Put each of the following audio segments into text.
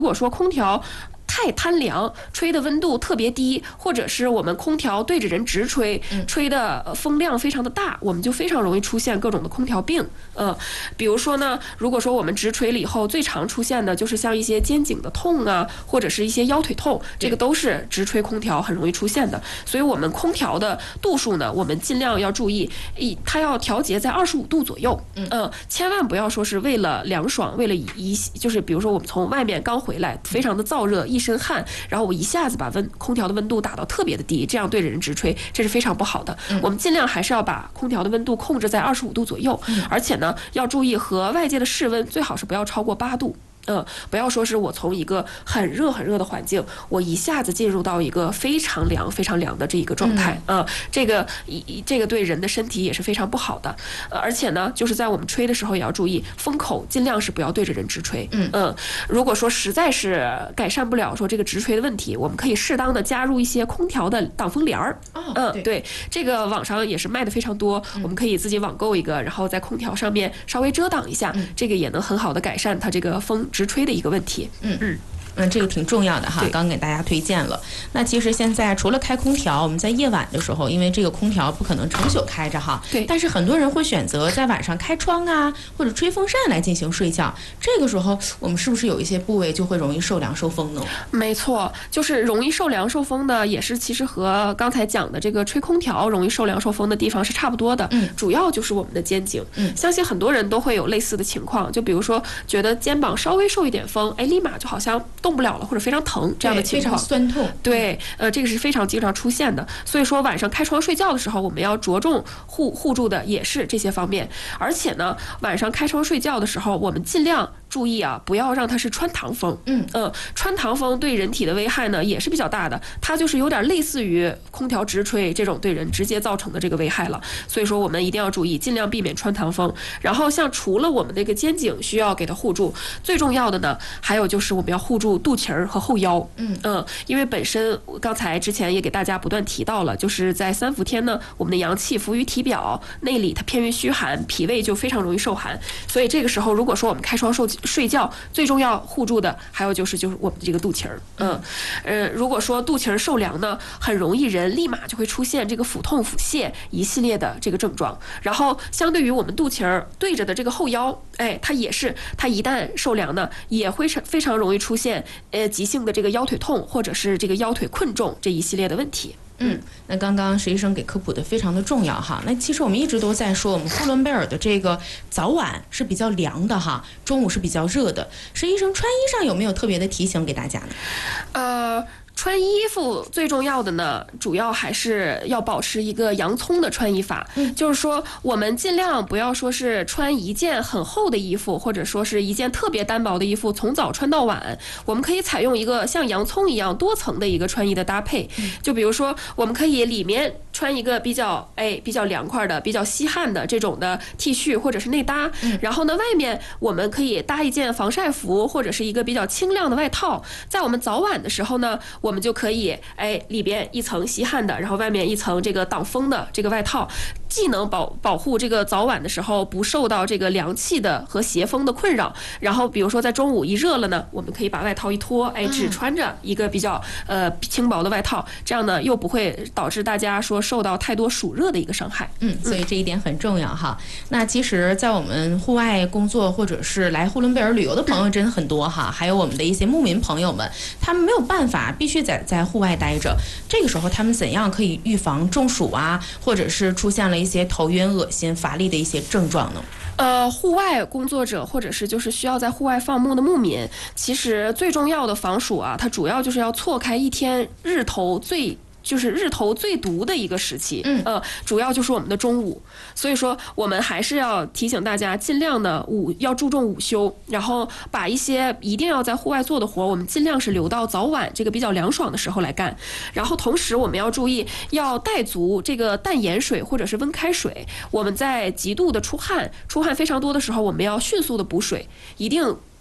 如果说空调太贪凉，吹的温度特别低，或者是我们空调对着人直吹，吹的风量非常的大，我们就非常容易出现各种的空调病。比如说呢，如果说我们直吹了以后，最常出现的就是像一些肩颈的痛啊，或者是一些腰腿痛，这个都是直吹空调很容易出现的。所以我们空调的度数呢，我们尽量要注意，它要调节在25度左右。千万不要说是为了凉爽，为了就是比如说我们从外面刚回来，非常的燥热，一身汗，然后我一下子把空调的温度打到特别的低，这样对着人直吹，这是非常不好的。我们尽量还是要把空调的温度控制在25度左右，而且呢，要注意和外界的室温最好是不要超过8度。不要说是我从一个很热很热的环境，我一下子进入到一个非常凉非常凉的这一个状态，这个对人的身体也是非常不好的。而且呢，就是在我们吹的时候也要注意，风口尽量是不要对着人直吹。如果说实在是改善不了说这个直吹的问题，我们可以适当的加入一些空调的挡风帘儿。对，这个网上也是卖的非常多，我们可以自己网购一个，然后在空调上面稍微遮挡一下，这个也能很好的改善它这个风直吹的一个问题。 这个挺重要的哈，刚给大家推荐了。那其实现在除了开空调，我们在夜晚的时候，因为这个空调不可能成宿开着哈， 对。 但是很多人会选择在晚上开窗啊，或者吹风扇来进行睡觉。这个时候，我们是不是有一些部位就会容易受凉受风呢？ 没错，就是容易受凉受风的，也是其实和刚才讲的这个吹空调容易受凉受风的地方是差不多的。主要就是我们的肩颈。相信很多人都会有类似的情况，就比如说觉得肩膀稍微受一点风，立马就好像动不了了，或者非常疼这样的情况， 非常酸痛。 对，这个是非常经常出现的。所以说晚上开窗睡觉的时候，我们要着重护住的也是这些方面。而且呢，晚上开窗睡觉的时候，我们尽量注意啊，不要让它是穿堂风。穿堂风对人体的危害呢也是比较大的，它就是有点类似于空调直吹这种对人直接造成的这个危害了。所以说我们一定要注意，尽量避免穿堂风。然后像除了我们这个肩颈需要给它护住，最重要的呢，还有就是我们要护住肚脐儿和后腰。因为本身刚才之前也给大家不断提到了，就是在3伏天呢，我们的阳气浮于体表，内里它偏于虚寒，脾胃就非常容易受寒。所以这个时候，如果说我们开窗睡觉，最重要护住的还有就是我们的这个肚脐儿。如果说肚脐儿受凉呢，很容易人立马就会出现这个腹痛、腹泻一系列的这个症状。然后相对于我们肚脐儿对着的这个后腰，它一旦受凉呢，也会非常容易出现急性的这个腰腿痛，或者是这个腰腿困重这一系列的问题。 那刚刚石医生给科普的非常的重要哈。那其实我们一直都在说，我们呼伦贝尔的这个早晚是比较凉的哈，中午是比较热的。石医生穿衣上有没有特别的提醒给大家呢？ 穿衣服最重要的呢，主要还是要保持一个洋葱的穿衣法。就是说我们尽量不要说是穿一件很厚的衣服，或者说是一件特别单薄的衣服从早穿到晚，我们可以采用一个像洋葱一样多层的一个穿衣的搭配。就比如说我们可以里面穿一个比较凉快的、比较吸汗的这种的 T 恤或者是内搭，然后呢外面我们可以搭一件防晒服或者是一个比较清亮的外套。在我们早晚的时候呢，我们就可以里边一层吸汗的，然后外面一层这个挡风的这个外套，既能保护这个早晚的时候不受到这个凉气的和邪风的困扰，然后比如说在中午一热了呢，我们可以把外套一脱，只穿着一个比较轻薄的外套，这样呢又不会导致大家说受到太多暑热的一个伤害。 所以这一点很重要哈。那其实在我们户外工作或者是来呼伦贝尔旅游的朋友真的很多哈，还有我们的一些牧民朋友们，他们没有办法必须在户外待着，这个时候他们怎样可以预防中暑啊，或者是出现了一些头晕恶心乏力的一些症状呢？ 户外工作者或者是就是需要在户外放牧的牧民，其实最重要的防暑啊，它主要就是要错开一天日头最毒的一个时期，主要就是我们的中午。所以说我们还是要提醒大家，尽量的要注重午休，然后把一些一定要在户外做的活，我们尽量是留到早晚这个比较凉爽的时候来干。然后同时我们要注意要带足这个淡盐水或者是温开水。我们在极度的出汗非常多的时候，我们要迅速的补水，一定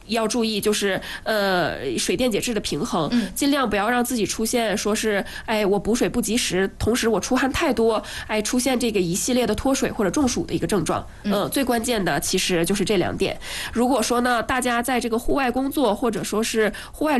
要注意就是水电解质的平衡，尽量不要让自己出现说是我补水不及时，同时我出汗太多，出现这个一系列的脱水或者中暑的一个症状。最关键的其实就是这2点。如果说呢，大家在这个户外工作或者说是户外